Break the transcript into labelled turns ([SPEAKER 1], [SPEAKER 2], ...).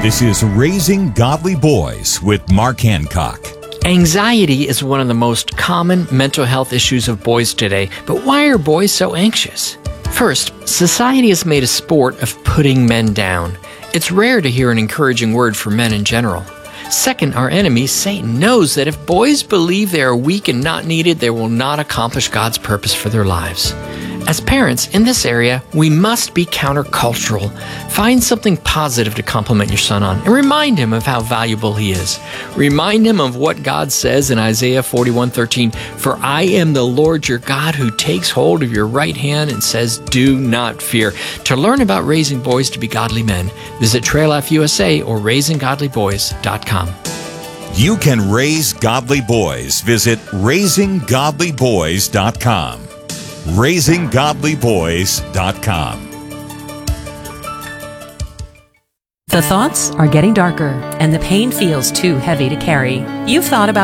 [SPEAKER 1] This is Raising Godly Boys with Mark Hancock.
[SPEAKER 2] Anxiety is one of the most common mental health issues of boys today, but why are boys so anxious? First, society has made a sport of putting men down. It's rare to hear an encouraging word for men in general. Second, our enemy, Satan, knows that if boys believe they are weak and not needed, they will not accomplish God's purpose for their lives. As parents, in this area, we must be countercultural. Find something positive to compliment your son on and remind him of how valuable he is. Remind him of what God says in Isaiah 41:13, "For I am the Lord your God who takes hold of your right hand and says, 'Do not fear.'" To learn about raising boys to be godly men, visit Trail Life USA or raisinggodlyboys.com.
[SPEAKER 1] You can raise godly boys. Visit raisinggodlyboys.com. raisinggodlyboys.com.
[SPEAKER 3] The thoughts are getting darker, and the pain feels too heavy to carry. You've thought about